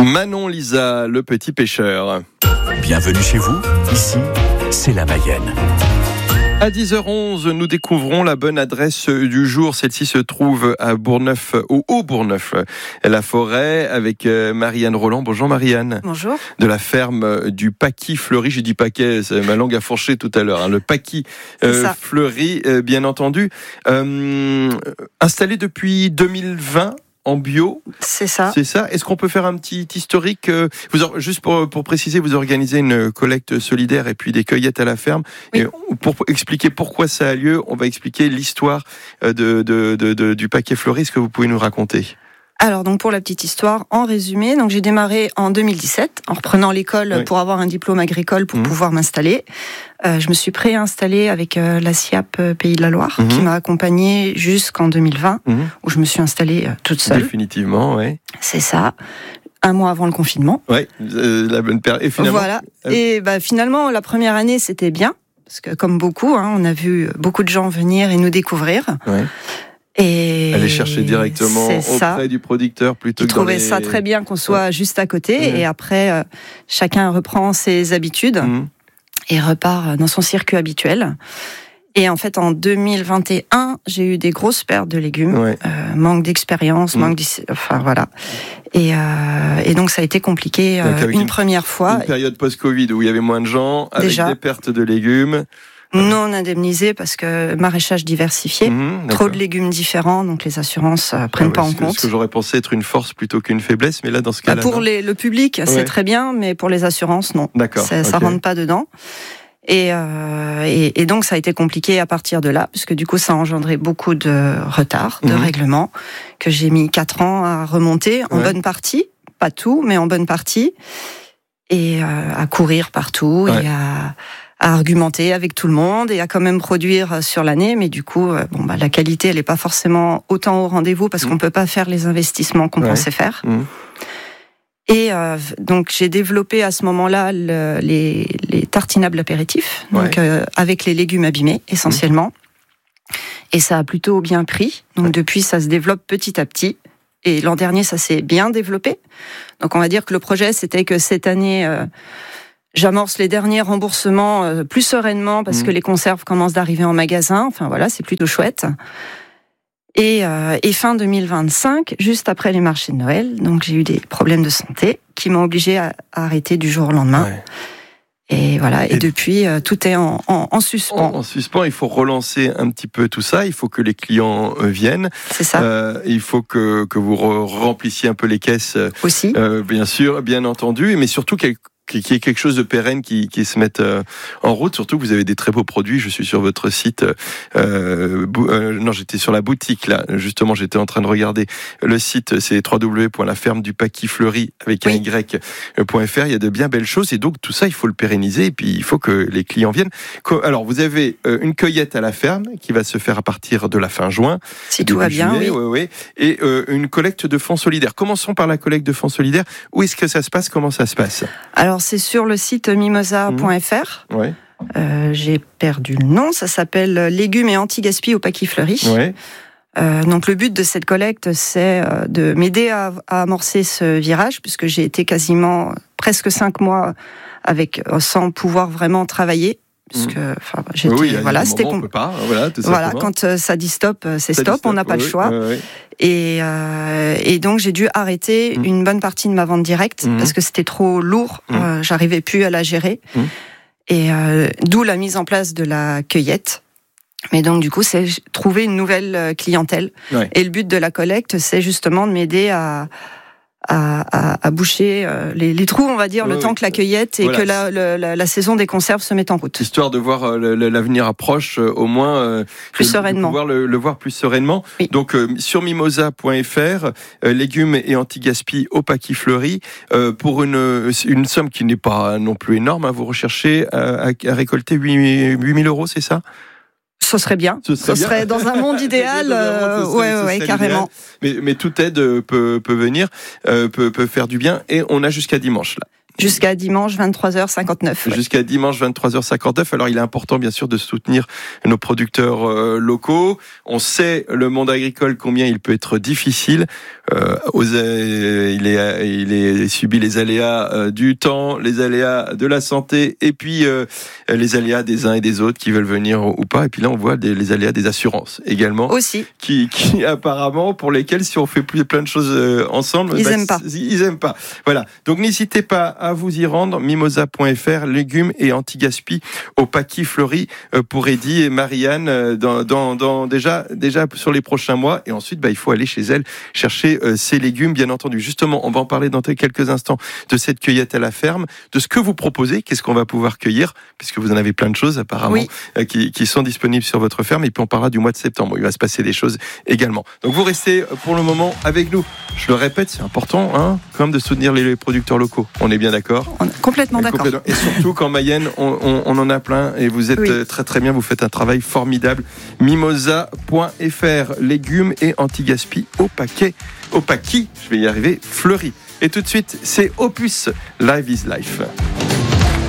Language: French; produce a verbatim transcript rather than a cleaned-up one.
Manon Lisa, le petit pêcheur. Bienvenue chez vous, ici, c'est la Mayenne. À dix heures onze, nous découvrons la bonne adresse du jour. Celle-ci se trouve à Bourgneuf, au Haut-Bourgneuf, la forêt, avec Marianne Roland. Bonjour Marianne. Bonjour. De la ferme du Paquis Fleuri. J'ai dit paquet, ma langue a fourché tout à l'heure. Hein. Le Paquis euh, Fleuri, euh, bien entendu. Euh, installé depuis deux mille vingt. En bio, c'est ça. C'est ça. Est-ce qu'on peut faire un petit historique vous, Juste pour, pour préciser, vous organisez une collecte solidaire et puis des cueillettes à la ferme. Oui. Et pour expliquer pourquoi ça a lieu, on va expliquer l'histoire de, de, de, de, du Paquis Fleuri. Est-ce que vous pouvez nous raconter ? Alors, donc pour la petite histoire, en résumé, donc j'ai démarré en deux mille dix-sept en reprenant l'école oui. pour avoir un diplôme agricole pour mmh. pouvoir m'installer. Euh, je me suis préinstallée avec euh, la S I A P Pays de la Loire mmh. qui m'a accompagnée jusqu'en deux mille vingt mmh. où je me suis installée euh, toute seule. Définitivement, oui. C'est ça. Un mois avant le confinement. Oui, euh, la bonne période. Et finalement. Voilà. Euh... Et bah finalement, la première année, c'était bien parce que comme beaucoup, hein, on a vu beaucoup de gens venir et nous découvrir. Oui. Et aller chercher directement auprès ça. du producteur plutôt que dans trouvait les... ça très bien qu'on soit ouais. juste à côté ouais. et après euh, chacun reprend ses habitudes mmh. et repart dans son circuit habituel. Et en fait en deux mille vingt et un j'ai eu des grosses pertes de légumes, ouais. euh, manque d'expérience, mmh. manque d'y... enfin voilà. Et, euh, et donc ça a été compliqué euh, une, une première fois. Une période post-Covid où il y avait moins de gens avec Déjà. des pertes de légumes. Non indemnisé parce que maraîchage diversifié, mmh, trop de légumes différents, donc les assurances euh, prennent ah, pas en compte. Ce que j'aurais pensé être une force plutôt qu'une faiblesse, mais là dans ce cas-là. Bah pour les, le public, ouais. c'est très bien, mais pour les assurances, non. D'accord. Ça, okay. ça rentre pas dedans. Et, euh, et, et donc ça a été compliqué à partir de là, puisque du coup ça a engendré beaucoup de retard, de mmh. règlements, que j'ai mis quatre ans à remonter en ouais. bonne partie, pas tout, mais en bonne partie, et euh, à courir partout ouais. et à à argumenter avec tout le monde et à quand même produire sur l'année, mais du coup, bon bah la qualité elle est pas forcément autant au rendez-vous parce mmh. qu'on peut pas faire les investissements qu'on ouais. pensait faire. Mmh. Et euh, donc j'ai développé à ce moment-là le, les, les tartinables apéritifs, ouais. donc euh, avec les légumes abîmés essentiellement, mmh. et ça a plutôt bien pris. Donc ouais. depuis ça se développe petit à petit. Et l'an dernier ça s'est bien développé. Donc on va dire que le projet c'était que cette année euh, j'amorce les derniers remboursements euh, plus sereinement parce mmh. que les conserves commencent d'arriver en magasin. Enfin voilà, c'est plutôt chouette. Et, euh, et fin deux mille vingt-cinq, juste après les marchés de Noël, donc j'ai eu des problèmes de santé qui m'ont obligée à, à arrêter du jour au lendemain. Ouais. Et voilà. Et, et depuis, euh, tout est en, en, en suspens. En, en suspens, il faut relancer un petit peu tout ça. Il faut que les clients euh, viennent. C'est ça. Euh, il faut que que vous re- remplissiez un peu les caisses. Aussi. Euh, bien sûr, bien entendu, mais surtout quelque qu'il y ait quelque chose de pérenne qui, qui se mette en route, surtout que vous avez des très beaux produits. Je suis sur votre site, euh, bou- euh, non j'étais sur la boutique là, justement j'étais en train de regarder le site, c'est w w w point la ferme du Paquis Fleuri avec un y.fr, il y a de bien belles choses et donc tout ça il faut le pérenniser et puis il faut que les clients viennent. Alors vous avez une cueillette à la ferme qui va se faire à partir de la fin juin. Si tout va bien, juillet, oui. Ouais, ouais, et euh, une collecte de fonds solidaires. Commençons par la collecte de fonds solidaires. Où est-ce que ça se passe ? Comment ça se passe ? Alors c'est sur le site mimosa point f r. Mmh. Ouais. Euh, j'ai perdu le nom. Ça s'appelle Légumes et anti-gaspi au Paquis Fleuri. Ouais. Euh, donc le but de cette collecte, c'est de m'aider à, à amorcer ce virage, puisque j'ai été quasiment presque cinq mois avec sans pouvoir vraiment travailler. Puisque, enfin, j'étais, oui, voilà, c'était on peut pas, voilà, tout voilà, quand euh, ça dit stop, c'est ça stop, stop, on n'a pas oui, le choix. Oui, oui. Et, euh, et donc j'ai dû arrêter mmh. une bonne partie de ma vente directe mmh. parce que c'était trop lourd, mmh. euh, j'arrivais plus à la gérer. Mmh. Et euh, d'où la mise en place de la cueillette. Mais donc du coup, c'est trouver une nouvelle clientèle. Ouais. Et le but de la collecte, c'est justement de m'aider à À, à, à boucher euh, les, les trous, on va dire, oui, le temps oui. que la cueillette et voilà. que la, la, la, la saison des conserves se mette en route. Histoire de voir euh, le, l'avenir approche, euh, au moins euh, plus de, sereinement. De pouvoir le, le voir plus sereinement. Oui. Donc euh, sur mimosa point f r, euh, légumes et anti-gaspi au Paquis Fleuri, euh, pour une, une somme qui n'est pas non plus énorme, hein, vous recherchez à, à, à récolter huit mille euros, c'est ça ? Ce serait bien. Ce serait, ce serait bien. Dans un monde idéal, euh, serait, ouais, ouais, carrément. Mais, mais toute aide peut, peut venir, euh, peut, peut faire du bien, et on a jusqu'à dimanche là. Jusqu'à dimanche vingt-trois heures cinquante-neuf. Ouais. Jusqu'à dimanche vingt-trois heures cinquante-neuf. Alors il est important bien sûr de soutenir nos producteurs euh, locaux. On sait le monde agricole combien il peut être difficile. Euh, aux, euh, il est il est subit les aléas euh, du temps, les aléas de la santé et puis euh, les aléas des uns et des autres qui veulent venir ou pas. Et puis là on voit des, les aléas des assurances également. Aussi. Qui, qui apparemment pour lesquels si on fait plus plein de choses euh, ensemble, ils bah, aiment pas. Ils aiment pas. Voilà. Donc n'hésitez pas à vous y rendre. Mimosa point f r, légumes et anti-gaspi au Paquis Fleuri euh, pour Eddy et Marianne euh, dans, dans, dans déjà déjà sur les prochains mois. Et ensuite, bah, il faut aller chez elle chercher euh, ces légumes, bien entendu. Justement, on va en parler dans quelques instants de cette cueillette à la ferme, de ce que vous proposez, qu'est-ce qu'on va pouvoir cueillir, puisque vous en avez plein de choses apparemment oui. euh, qui, qui sont disponibles sur votre ferme. Et puis on parlera du mois de septembre. Il va se passer des choses également. Donc vous restez pour le moment avec nous. Je le répète, c'est important, hein, quand même de soutenir les producteurs locaux. On est bien d'accord ? On est complètement et d'accord. Complètement. Et surtout qu'en Mayenne, on, on, on en a plein et vous êtes oui. très très bien. Vous faites un travail formidable. Mimosa point f r, légumes et anti-gaspi au paquet, au Paquis, je vais y arriver, Fleuri. Et tout de suite, c'est Opus, Live is Life.